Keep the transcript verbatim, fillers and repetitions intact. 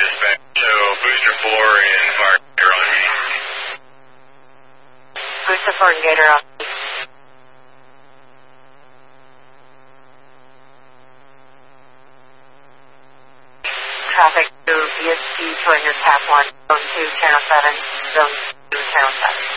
dispatch. So booster four and fire gator on me. Booster four and gator on me. Traffic to B S T, join your tap one, zone two, channel seven, zone two, channel seven.